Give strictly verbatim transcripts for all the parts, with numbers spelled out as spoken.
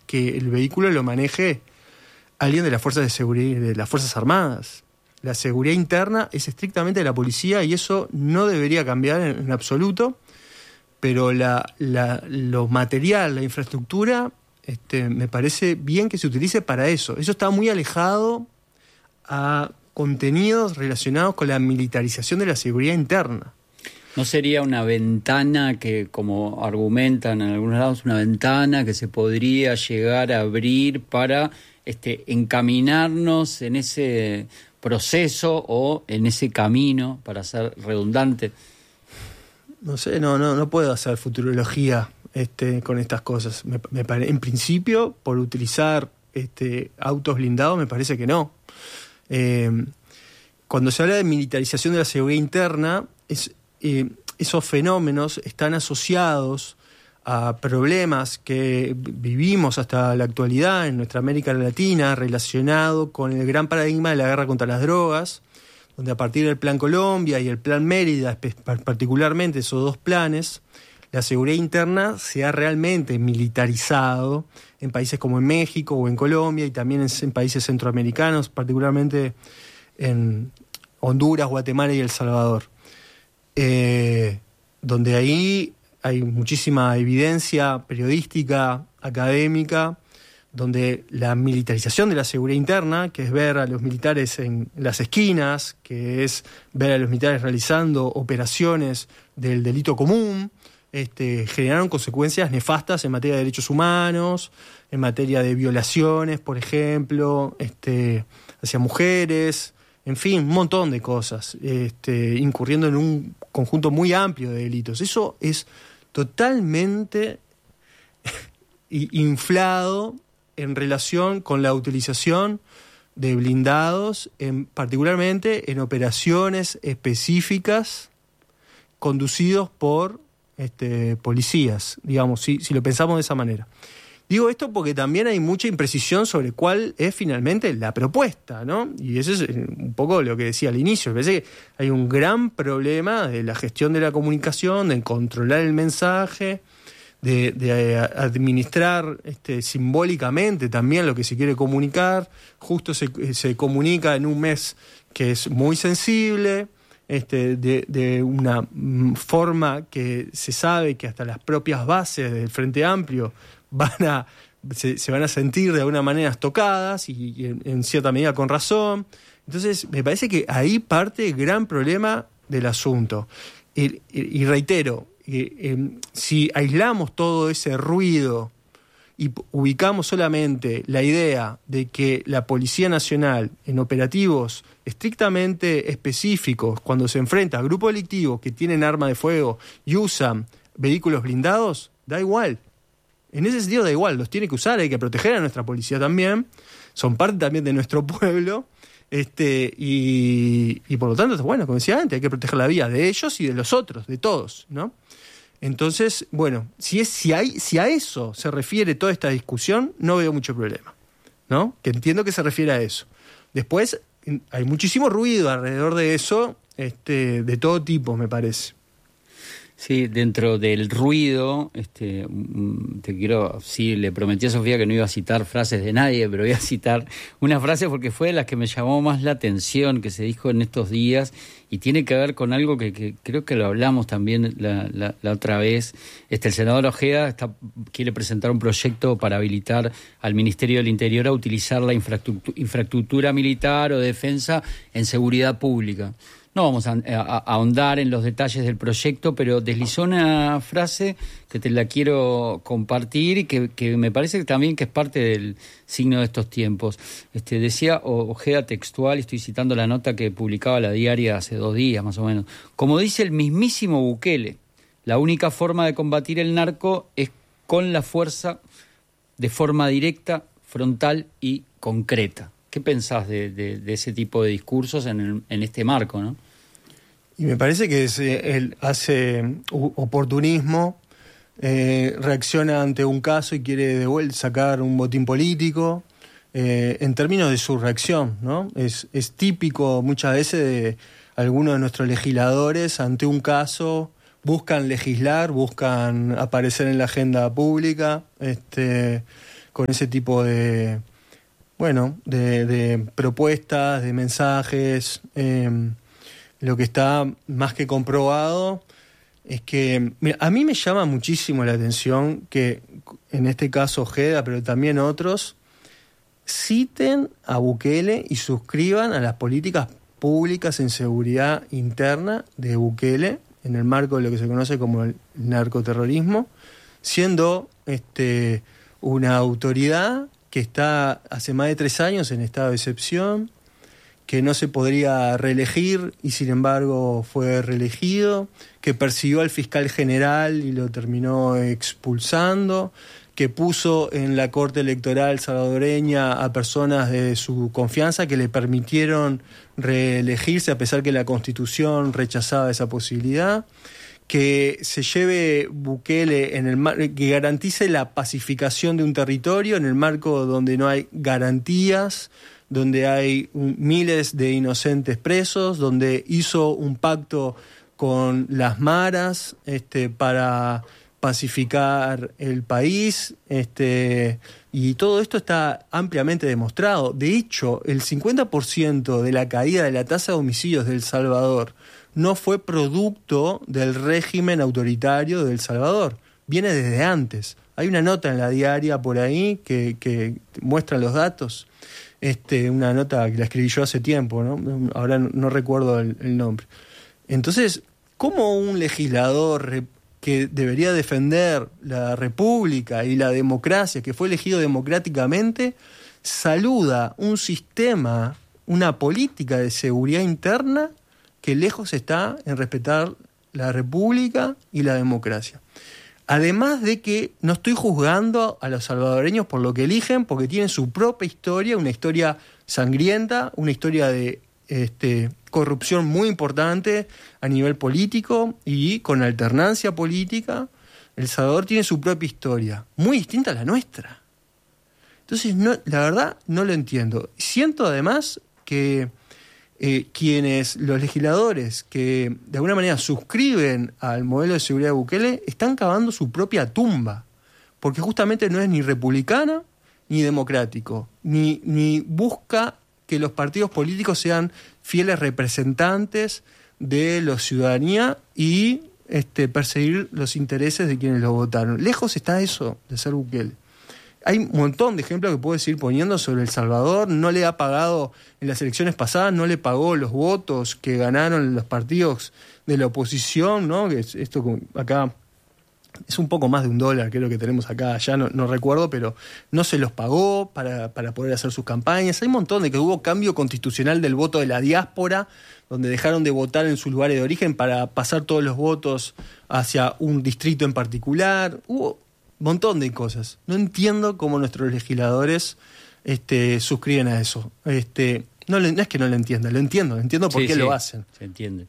que el vehículo lo maneje alguien de las fuerzas de seguridad, de las Fuerzas Armadas. La seguridad interna es estrictamente de la policía y eso no debería cambiar en, en absoluto, pero la, la, lo material, la infraestructura, este, me parece bien que se utilice para eso. Eso está muy alejado a contenidos relacionados con la militarización de la seguridad interna. ¿No sería una ventana que, como argumentan en algunos lados, una ventana que se podría llegar a abrir para este, encaminarnos en ese proceso o en ese camino, para ser redundante? No sé, no, no, no puedo hacer futurología este, con estas cosas. Me, me pare, en principio, por utilizar este, autos blindados, me parece que no. Eh, cuando se habla de militarización de la seguridad interna, es, eh, esos fenómenos están asociados a problemas que vivimos hasta la actualidad en nuestra América Latina, relacionado con el gran paradigma de la guerra contra las drogas, donde a partir del Plan Colombia y el Plan Mérida, particularmente esos dos planes, la seguridad interna se ha realmente militarizado en países como en México o en Colombia y también en, en países centroamericanos, particularmente en Honduras, Guatemala y El Salvador, eh, donde ahí hay muchísima evidencia periodística, académica, donde la militarización de la seguridad interna, que es ver a los militares en las esquinas, que es ver a los militares realizando operaciones del delito común, este, generaron consecuencias nefastas en materia de derechos humanos, en materia de violaciones, por ejemplo, este, hacia mujeres, en fin, un montón de cosas, este, incurriendo en un conjunto muy amplio de delitos. Eso es totalmente inflado en relación con la utilización de blindados, en, particularmente en operaciones específicas conducidos por este, policías, digamos, si, si lo pensamos de esa manera. Digo esto porque también hay mucha imprecisión sobre cuál es finalmente la propuesta, ¿no? Y eso es un poco lo que decía al inicio. Me parece que hay un gran problema de la gestión de la comunicación, de controlar el mensaje, de, de administrar este, simbólicamente también lo que se quiere comunicar. Justo se, se comunica en un mes que es muy sensible, este, de, de una forma que se sabe que hasta las propias bases del Frente Amplio van a se, se van a sentir de alguna manera tocadas y, y en, en cierta medida con razón. Entonces me parece que ahí parte el gran problema del asunto. Y, y, y reitero, eh, eh, si aislamos todo ese ruido y ubicamos solamente la idea de que la Policía Nacional en operativos estrictamente específicos, cuando se enfrenta a grupos delictivos que tienen arma de fuego y usan vehículos blindados, da igual. En ese sentido da igual, los tiene que usar, hay que proteger a nuestra policía también, son parte también de nuestro pueblo, este y, y por lo tanto, bueno, como decía antes, hay que proteger la vida de ellos y de los otros, de todos, ¿no? Entonces, bueno, si es si hay si a eso se refiere toda esta discusión, no veo mucho problema, ¿no? Que entiendo que se refiere a eso. Después hay muchísimo ruido alrededor de eso, este, de todo tipo, me parece. Sí, dentro del ruido, este, te quiero, sí, le prometí a Sofía que no iba a citar frases de nadie, pero voy a citar una frase porque fue de las que me llamó más la atención, que se dijo en estos días, y tiene que ver con algo que, que creo que lo hablamos también la, la, la otra vez. Este, el senador Ojeda está, quiere presentar un proyecto para habilitar al Ministerio del Interior a utilizar la infraestructura, infraestructura militar o de defensa en seguridad pública. No vamos a, a, a ahondar en los detalles del proyecto, pero deslizó una frase que te la quiero compartir y que, que me parece que también que es parte del signo de estos tiempos. Este, decía Ojeda textual, y estoy citando la nota que publicaba La Diaria hace dos días más o menos, como dice el mismísimo Bukele, la única forma de combatir el narco es con la fuerza de forma directa, frontal y concreta. ¿Qué pensás de, de, de ese tipo de discursos en, el, en este marco, no? Y me parece que es, él hace oportunismo, eh, reacciona ante un caso y quiere de vuelta sacar un botín político, eh, en términos de su reacción, ¿no? Es, es típico muchas veces de algunos de nuestros legisladores ante un caso buscan legislar, buscan aparecer en la agenda pública, este... con ese tipo de, bueno, de, de propuestas, de mensajes. Eh, lo que está más que comprobado es que, mira, a mí me llama muchísimo la atención que, en este caso Ojeda, pero también otros, citen a Bukele y suscriban a las políticas públicas en seguridad interna de Bukele, en el marco de lo que se conoce como el narcoterrorismo, siendo este, una autoridad que está hace más de tres años en estado de excepción, que no se podría reelegir y sin embargo fue reelegido, que persiguió al fiscal general y lo terminó expulsando, que puso en la Corte Electoral salvadoreña a personas de su confianza que le permitieron reelegirse a pesar que la Constitución rechazaba esa posibilidad, que se lleve Bukele en el mar- que garantice la pacificación de un territorio en el marco donde no hay garantías, donde hay un, miles de inocentes presos, donde hizo un pacto con las maras este, para pacificar el país, este, y todo esto está ampliamente demostrado. De hecho, el cincuenta por ciento de la caída de la tasa de homicidios de El Salvador no fue producto del régimen autoritario de El Salvador, viene desde antes. Hay una nota en la diaria por ahí que, que muestra los datos. Este, una nota que la escribí yo hace tiempo, ¿no? Ahora no, no recuerdo el, el nombre. Entonces, ¿cómo un legislador re, que debería defender la república y la democracia, que fue elegido democráticamente, saluda un sistema, una política de seguridad interna que lejos está en respetar la república y la democracia? Además de que no estoy juzgando a los salvadoreños por lo que eligen, porque tienen su propia historia, una historia sangrienta, una historia de este, corrupción muy importante a nivel político y con alternancia política. El Salvador tiene su propia historia, muy distinta a la nuestra. Entonces, no, la verdad, no lo entiendo. Siento además que Eh, quienes, los legisladores que de alguna manera suscriben al modelo de seguridad de Bukele, están cavando su propia tumba, porque justamente no es ni republicana ni democrático, ni, ni busca que los partidos políticos sean fieles representantes de la ciudadanía y este, perseguir los intereses de quienes lo votaron. Lejos está eso de ser Bukele. Hay un montón de ejemplos que puedo seguir poniendo sobre El Salvador. No le ha pagado, en las elecciones pasadas, no le pagó los votos que ganaron los partidos de la oposición, ¿no? Que esto acá es un poco más de un dólar, creo que tenemos acá, ya no, no recuerdo, pero no se los pagó para, para poder hacer sus campañas. Hay un montón de que hubo cambio constitucional del voto de la diáspora, donde dejaron de votar en sus lugares de origen para pasar todos los votos hacia un distrito en particular. Hubo montón de cosas. No entiendo cómo nuestros legisladores este, suscriben a eso. Este, no, le, no es que no lo entienda, lo entiendo, entiendo por sí, qué sí, lo hacen. Se entiende.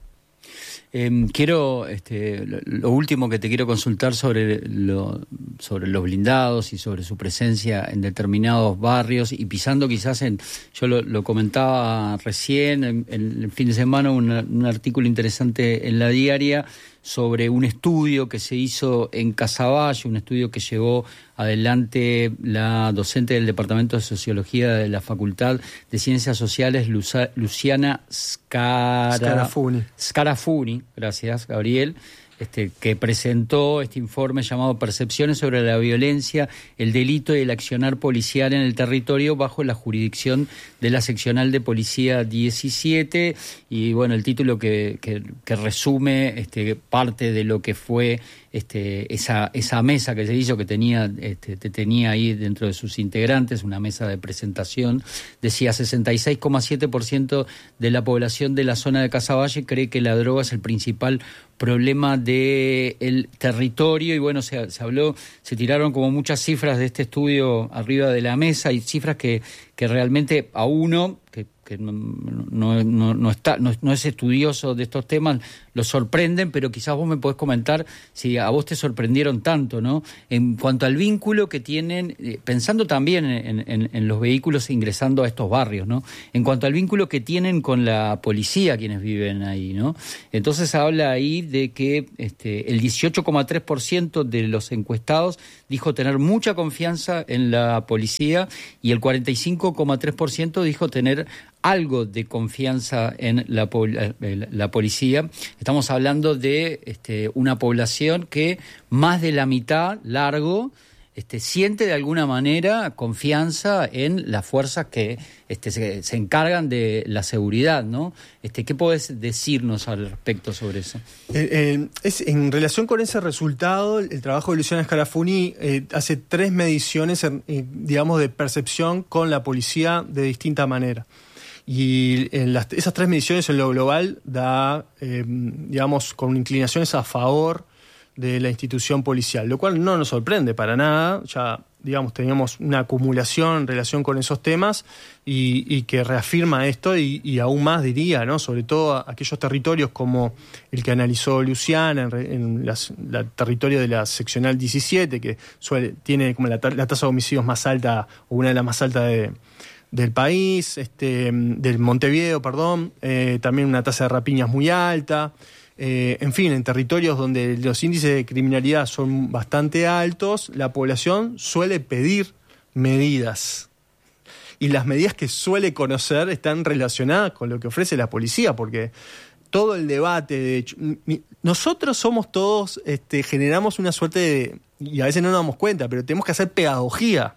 Eh, quiero, este, lo, lo último que te quiero consultar sobre, lo, sobre los blindados y sobre su presencia en determinados barrios y pisando quizás en, yo lo, lo comentaba recién, en, en el fin de semana, una, un artículo interesante en la diaria sobre un estudio que se hizo en Casaballe, un estudio que llevó adelante la docente del Departamento de Sociología de la Facultad de Ciencias Sociales, Luza, Luciana Scara, Scarafuni. Scarafuni, gracias, Gabriel, este, que presentó este informe llamado Percepciones sobre la violencia, el delito y el accionar policial en el territorio bajo la jurisdicción de la Seccional de Policía diecisiete, y bueno, el título que, que, que resume este, parte de lo que fue este, esa, esa mesa que se hizo, que tenía, este, tenía ahí dentro de sus integrantes, una mesa de presentación. Decía sesenta y seis coma siete por ciento de la población de la zona de Casaballe cree que la droga es el principal problema del territorio, y bueno, se, se habló, se tiraron como muchas cifras de este estudio arriba de la mesa, y cifras que, que realmente a uno, que, que que no, no, no, no, está, no, no es estudioso de estos temas, lo sorprenden, pero quizás vos me podés comentar si a vos te sorprendieron tanto, ¿no? En cuanto al vínculo que tienen, pensando también en, en, en los vehículos ingresando a estos barrios, ¿no? En cuanto al vínculo que tienen con la policía quienes viven ahí, ¿no? Entonces habla ahí de que este, el dieciocho coma tres por ciento de los encuestados dijo tener mucha confianza en la policía y el cuarenta y cinco coma tres por ciento dijo tener algo de confianza en la, la policía. Estamos hablando de este, una población que más de la mitad, largo, este, siente de alguna manera confianza en las fuerzas que este, se, se encargan de la seguridad, ¿no? Este, ¿qué podés decirnos al respecto sobre eso? Eh, eh, es, en relación con ese resultado, el trabajo de Luciana Scarafoni eh, hace tres mediciones, eh, digamos, de percepción con la policía de distinta manera. Y en las, esas tres mediciones en lo global da, eh, digamos, con inclinaciones a favor de la institución policial, lo cual no nos sorprende para nada. Ya, digamos, teníamos una acumulación en relación con esos temas y, y que reafirma esto y, y aún más diría, ¿no? Sobre todo a aquellos territorios como el que analizó Luciana, en, en las, la territorio de la seccional diecisiete, que suele, tiene como la, la tasa de homicidios más alta, o una de las más altas de del país, este, del Montevideo, perdón, eh, también una tasa de rapiñas muy alta, eh, en fin, en territorios donde los índices de criminalidad son bastante altos, la población suele pedir medidas. Y las medidas que suele conocer están relacionadas con lo que ofrece la policía, porque todo el debate, de hecho, nosotros somos todos, este, generamos una suerte de, y a veces no nos damos cuenta, pero tenemos que hacer pedagogía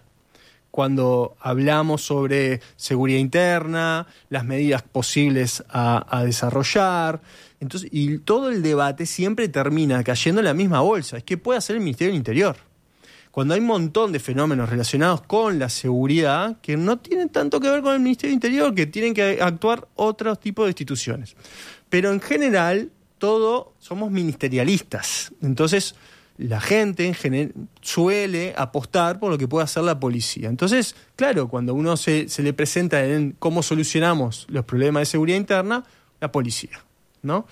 cuando hablamos sobre seguridad interna, las medidas posibles a, a desarrollar. Entonces, y todo el debate siempre termina cayendo en la misma bolsa. Es que puede hacer el Ministerio del Interior. Cuando hay un montón de fenómenos relacionados con la seguridad que no tienen tanto que ver con el Ministerio del Interior, que tienen que actuar otros tipos de instituciones. Pero en general, todo somos ministerialistas. Entonces, la gente en general suele apostar por lo que puede hacer la policía. Entonces, claro, cuando uno se, se le presenta en cómo solucionamos los problemas de seguridad interna, la policía, ¿no?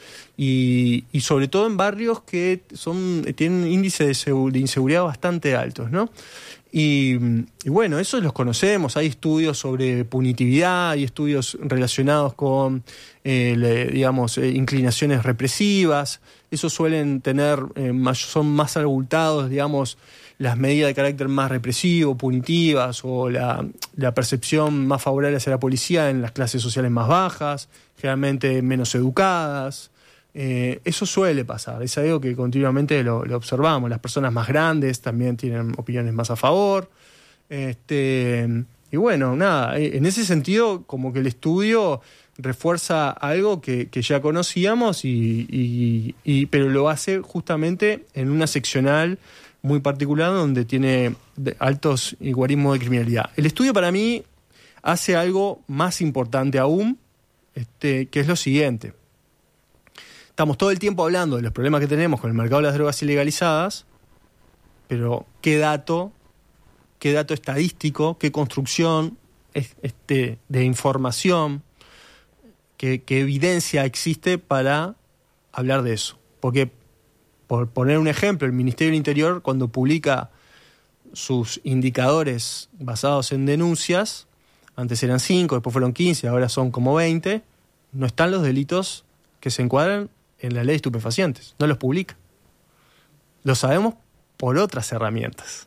Y, y sobre todo en barrios que son tienen índices de, de inseguridad bastante altos, ¿no? Y, y bueno, eso los conocemos, hay estudios sobre punitividad, hay estudios relacionados con, eh, le, digamos, eh, inclinaciones represivas. Esos suelen tener, eh, más, son más abultados, digamos, las medidas de carácter más represivo, punitivas, o la, la percepción más favorable hacia la policía en las clases sociales más bajas, generalmente menos educadas. Eh, eso suele pasar, es algo que continuamente lo, lo observamos. Las personas más grandes también tienen opiniones más a favor. Este, y bueno, nada, en ese sentido, como que el estudio refuerza algo que, que ya conocíamos, y, y, y, pero lo hace justamente en una seccional muy particular donde tiene altos guarismos de criminalidad. El estudio para mí hace algo más importante aún, este, que es lo siguiente. Estamos todo el tiempo hablando de los problemas que tenemos con el mercado de las drogas ilegalizadas, pero ¿qué dato, qué dato estadístico, qué construcción este, de información, qué, qué evidencia existe para hablar de eso? Porque, por poner un ejemplo, el Ministerio del Interior, cuando publica sus indicadores basados en denuncias, antes eran cinco, después fueron quince, ahora son como veinte, no están los delitos que se encuadran en la ley de estupefacientes, no los publica. Lo sabemos por otras herramientas.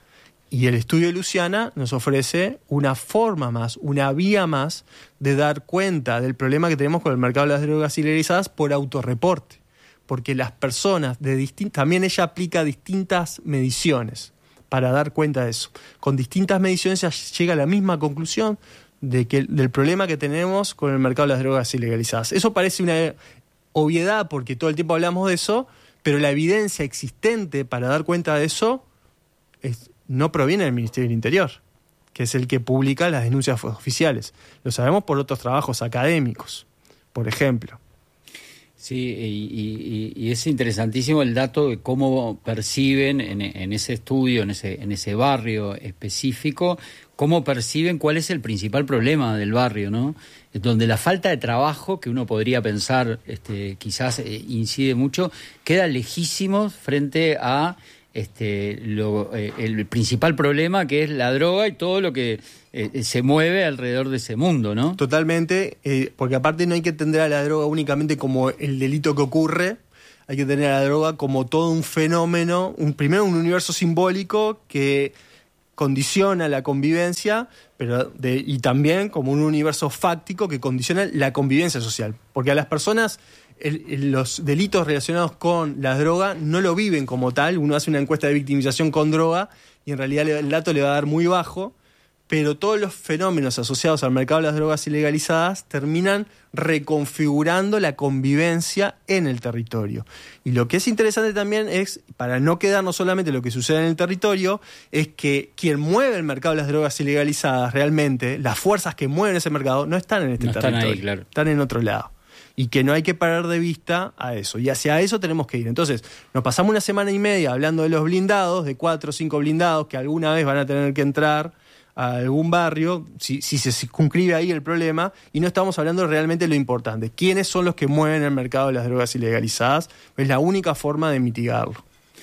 Y el estudio de Luciana nos ofrece una forma más, una vía más de dar cuenta del problema que tenemos con el mercado de las drogas ilegalizadas por autorreporte. Porque las personas, de distin- también ella aplica distintas mediciones para dar cuenta de eso. Con distintas mediciones ella llega a la misma conclusión de que, del problema que tenemos con el mercado de las drogas ilegalizadas. Eso parece una obviedad porque todo el tiempo hablamos de eso, pero la evidencia existente para dar cuenta de eso es, no proviene del Ministerio del Interior, que es el que publica las denuncias oficiales. Lo sabemos por otros trabajos académicos, por ejemplo. Sí, y, y, y es interesantísimo el dato de cómo perciben en, en ese estudio, en ese, en ese barrio específico, cómo perciben cuál es el principal problema del barrio, ¿no? Donde la falta de trabajo, que uno podría pensar este, quizás eh, incide mucho, queda lejísimos frente a este, lo, eh, el principal problema, que es la droga y todo lo que eh, se mueve alrededor de ese mundo, ¿no? Totalmente, eh, porque aparte no hay que entender a la droga únicamente como el delito que ocurre, hay que tener a la droga como todo un fenómeno, un, primero un universo simbólico que condiciona la convivencia, pero de, y también como un universo fáctico que condiciona la convivencia social, porque a las personas el, el, los delitos relacionados con la droga no lo viven como tal. Uno hace una encuesta de victimización con droga y en realidad el dato le va a dar muy bajo, pero todos los fenómenos asociados al mercado de las drogas ilegalizadas terminan reconfigurando la convivencia en el territorio. Y lo que es interesante también es, para no quedarnos solamente en lo que sucede en el territorio, es que quien mueve el mercado de las drogas ilegalizadas realmente, las fuerzas que mueven ese mercado, no están en este no territorio, están ahí, claro. Están en otro lado. Y que no hay que parar de vista a eso. Y hacia eso tenemos que ir. Entonces, nos pasamos una semana y media hablando de los blindados, de cuatro o cinco blindados que alguna vez van a tener que entrar a algún barrio, si, si se circunscribe ahí el problema, y no estamos hablando realmente de lo importante. ¿Quiénes son los que mueven el mercado de las drogas ilegalizadas? Es la única forma de mitigarlo.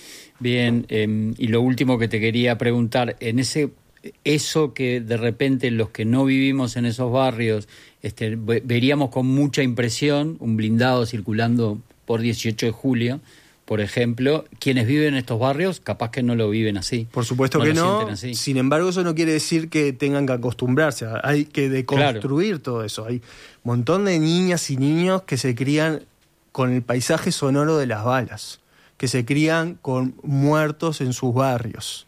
Bien, eh, y lo último que te quería preguntar, en ese eso que de repente los que no vivimos en esos barrios este, veríamos con mucha impresión, un blindado circulando por dieciocho de julio, por ejemplo, quienes viven en estos barrios capaz que no lo viven así. Por supuesto no que no, sin embargo eso no quiere decir que tengan que acostumbrarse, hay que deconstruir claro. todo eso. Hay un montón de niñas y niños que se crían con el paisaje sonoro de las balas, que se crían con muertos en sus barrios.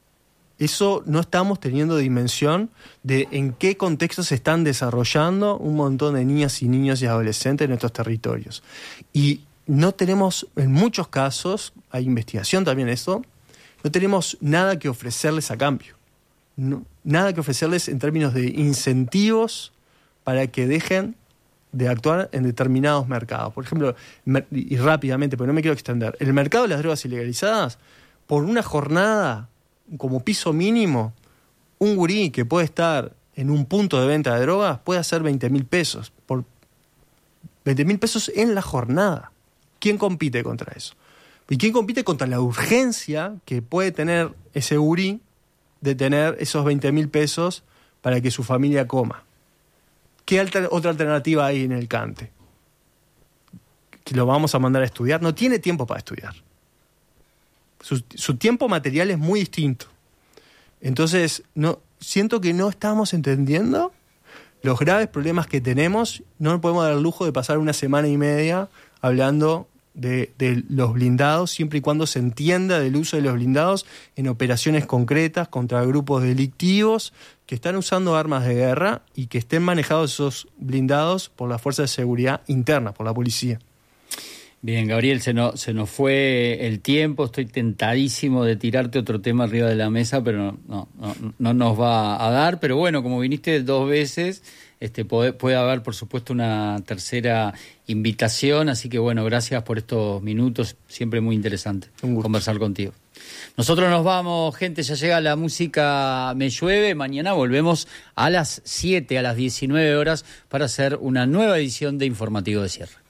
Eso no estamos teniendo dimensión de en qué contexto se están desarrollando un montón de niñas y niños y adolescentes en estos territorios. Y no tenemos, en muchos casos, hay investigación también en esto, no tenemos nada que ofrecerles a cambio. No, nada que ofrecerles en términos de incentivos para que dejen de actuar en determinados mercados. Por ejemplo, y rápidamente, porque no me quiero extender, el mercado de las drogas ilegalizadas, por una jornada, como piso mínimo, un gurí que puede estar en un punto de venta de drogas puede hacer veinte mil pesos. Por veinte mil pesos en la jornada. ¿Quién compite contra eso? ¿Y quién compite contra la urgencia que puede tener ese gurí de tener esos veinte mil pesos para que su familia coma? ¿Qué alter- otra alternativa hay en el Cante? ¿Que lo vamos a mandar a estudiar? No tiene tiempo para estudiar. Su, su tiempo material es muy distinto. Entonces, no, siento que no estamos entendiendo los graves problemas que tenemos. No podemos dar el lujo de pasar una semana y media hablando de, de los blindados, siempre y cuando se entienda del uso de los blindados en operaciones concretas contra grupos delictivos que están usando armas de guerra y que estén manejados esos blindados por las fuerzas de seguridad internas, por la policía. Bien, Gabriel, se nos, se nos fue el tiempo, estoy tentadísimo de tirarte otro tema arriba de la mesa, pero no, no, no nos va a dar, pero bueno, como viniste dos veces, este puede, puede haber por supuesto una tercera invitación, así que bueno, gracias por estos minutos, siempre muy interesante conversar contigo. Nosotros nos vamos, gente, ya llega la música Me Llueve, mañana volvemos a las siete, a las diecinueve horas, para hacer una nueva edición de Informativo de Cierre.